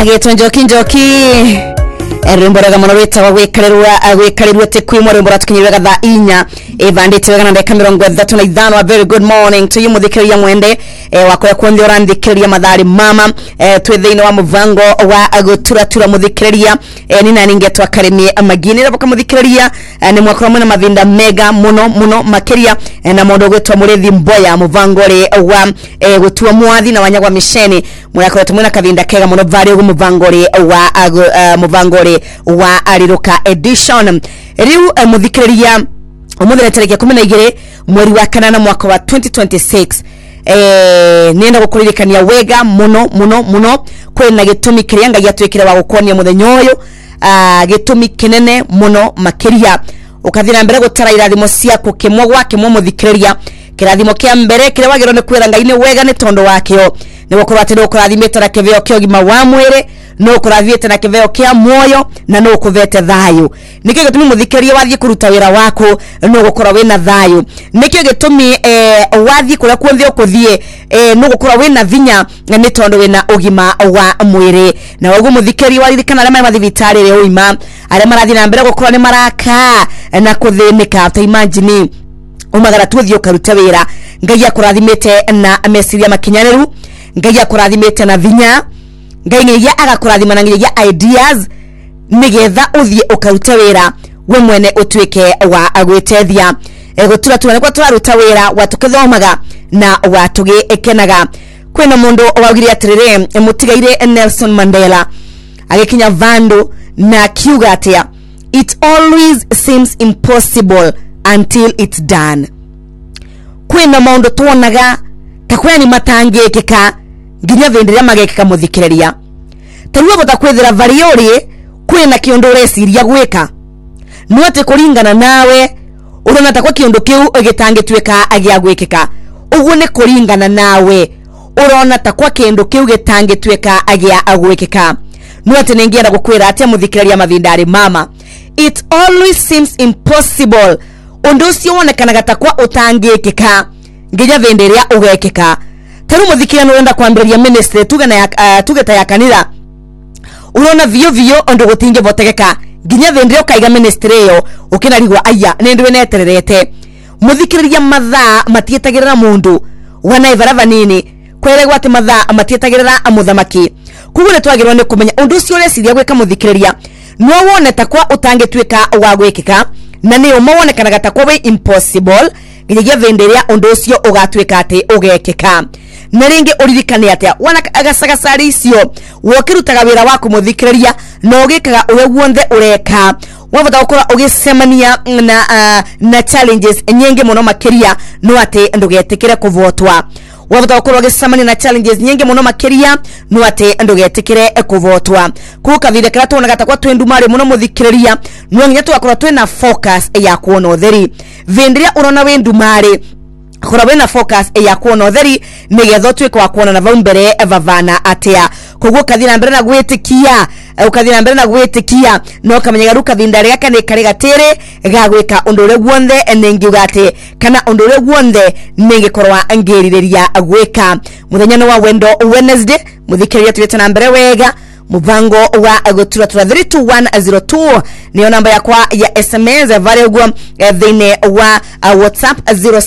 agetwa njoki rwimbo rega muno rwitagwa gwikarirwa tikwimwe rwimbo ratukinyirwe gathaa inya evandite wega na ndeka 35. A very good morning to you muthikiriria mwende wakoya kundi urandikiriria mathari mama twi thiini wa muvango wa guturatura muthikiriria ni nani ngetwa Karemi Magini raboka muthikiriria ni mwakora mwena mathinda mega muno makiria na mundu gwetwa Murethi Mboya muvango ri wa gutua mwathi na wanyagwa misheni mwakora tumwena kathinda kega muno vari ugu muvango ri wa muvango ri wa ariruka edition riu muthikiriria umuthira tariki 12 mweri wa kanana mwaka wa 2026 nienda gukuririkania wega muno kwena gitumi kiria Ngai atwikire wa gukonia muthenya uyu gitumi kinene muno makiria ukathira mbere gutara irathimo ciaku kimwe gwa kimwe muthikiriria kirathimo kia mbere kire wagiro ni kwira Ngai ni wega ni tondo wakio ni gukorwa ati no kurathimite na kiveo kio gima wa mwire no kurathiete na kiveo kia moyo na no kuvete thayu nikio gitumi muthikiriria wathie kuruta wira wako no gukorwa wina thayu nikio gitumi wathie kuria kuonthe ukuthie no gukorwa wina vinya ni tondo wina ugima wa mwire na wagu muthikiriria waririkana aria mari mathibitari ri uima aria marathie na mbere gukorwa ni maraka na kuthinika ta imagine umagara tuthio karuta wira Ngai akurathimite na mesiria makinyaniru Ngai akurathimite na vinya Ngai ngiya agakurathima na ngiya ideas nigetha uthie ukaruta wira we mwene utwike wa agwetethia guturatura nikwa twaruta wira watukithomaga na watugekenaga kwena mundu wagiri atirire mutigaire Nelson Mandela agikinya vandu na kiuga atia it always seems impossible until it's done kwena maundu tuonaga kakwani matangekeka nginya venderia magekeka muthikiriria taruwa bota kwethera variori kwena kiondo resiria gweka no ate kuringana nawe urona takwa kiondo kiu gitangitweka agia gwekeka ugu ne kuringana nawe urona takwa kiondo kiu gitangitweka agia agwekeka no ate nengienda gukwira ate muthikiriria mavindari mama it always seems impossible undo cio wonekanaga takwa utangikeka nginya venderia ugekeka taru muthikiriria urenda kwambiria ministry tugeta ya kanitha urona vio ondo gutinge botegeka nginya venderia ukaiga ministry yo ukinarigwa aya nindwe netererete muthikiriria mathaa matietagirira mundu wana ivarava nini kweregwa ati mathaa matietagirira muthamaki kugure twagirwa ni kumenya undu cio reciria gweka muthikiriria no wone takwa utangitwika wa gwekeka na niyo mawonekanaga takwa we impossible nginya venderia undu ucio ugatwika ati ugekeka na ringi uririkane atia wana agasagasari icio wokirutaga wira waku muthikiriria no gikaga uwe guonthe ureka wabota gukora ugisemania na challenges nyingi muno makiria no ati ndugetikire kuvotwa wabota gukora ugisemania na challenges nyingi muno makiria no ati ndugetikire kuvotwa kuka thire kira tuonaga takwa twendumare muno muthikiriria no nginya twakora twina focus ya kuona utheri venderia urona wendumare kora wena focus ya kuona utheri nigetho twike wa kuona na vau mbere vavana atia koguo kathina mbere na gwitikia ukathina mbere na gwitikia no kamenyaga ruka thindari yake ni kare gatire gagwika undu ure guonthe ningiuga ati kana undu ure guonthe ningikorwa ngiririria gwika muthenya no wa wendo Wednesday muthikiriria tuwete na mbere wega muvango wa guturatura 32102 niyo namba yakwa ya SMS vale uguo thine wa WhatsApp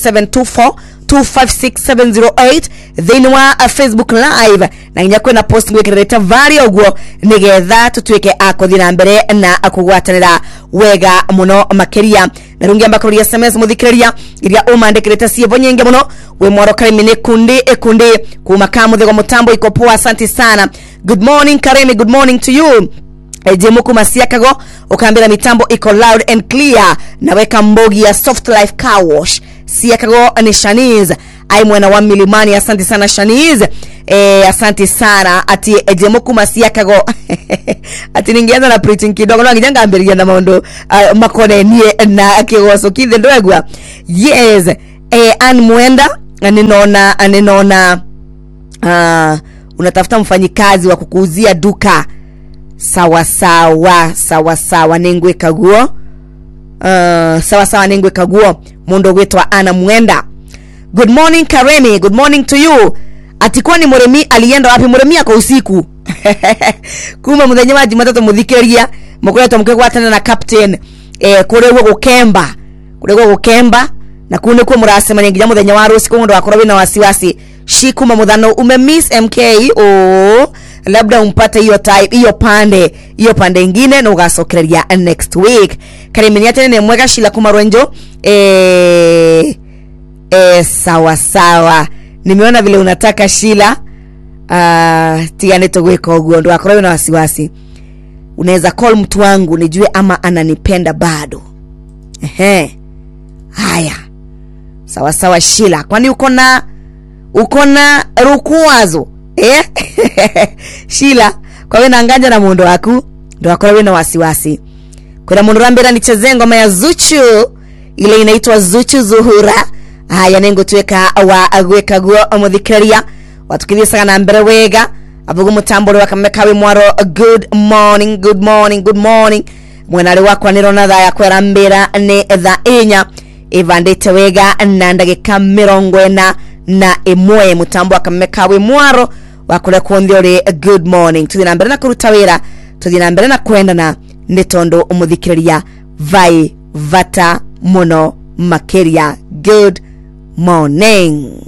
0724256708 thine wa Facebook live na nginya kwena post ngwikireta vale uguo nigetha tutwike akuthina mbere na akugwatanira wega muno makiria na rungi amba kuri SMS muthikiriria iria umandikireta ciebo nyingi muno we mwaro Karemi ne kunde kuma kamuthego mutambo iko poa asante sana. Good morning Karemi, good morning to you. Jemuku masiakago ukambira mitambo iko loud and clear na weka mbogi ya Soft Life Car Wash siakago ni Shanice ai mwana wa Milimani asante sana Shanice asante sana ati Jemuku masiakago ati ningeanza na preaching kidogo na ngijanga ambiria na maondo makone nie na kigoso kithe ndwegwa yes an mwenda aninaona unatafuta mfanyikazi wa kukuuzia duka sawa nengwe kaguo sawa nengwe kaguo mundo gwetwa ana mwenda. Good morning Karemi, good morning to you. Atikwa ni Muremi alienda wapi? Muremi ako usiku kuma muthenya wa Jumatatu muthikeria mukoretwo mukigwatana na captain kuregwo gukemba na kune kwa muracemania nginya muthenya wa ruci kundu wakorwo wina wasiwasi shikuma muthano miss MK labda umpate hiyo pande ingine na ugacokereria next week. Karimini atene ne mwega Shila kuma Rwenjo sawa nimeona vile unataka Shila tiane togweka ugo ndo akorwe na wasiwasi. Unaweza call mtu wangu nijue ama ananipenda bado. Haya sawa Shila, kwani uko na rukuwazo Shila kwa wewe nganja na mundo waku ndo akorwe na wasiwasi. Kuna mundu rambera nicheze ngoma ya Zuchu ile inaitwa Zuchu Zuhura. Haya nengo tuweka wa agweka guo omuthikeria watukithie sana mbere wega avugu mutamboro wakamekawe mwaro. Good morning mwenale wako nirona tha ya kwera mbera ni tha inya ivandite wega na ndagika 40 na imwe mutambo wakamekawe mwaro wakule kuondiore. Good morning tuthina mbere na kuruta wira, tuthina mbere na kwendana nitondo umuthikeria vai vata muno makeria. Good morning.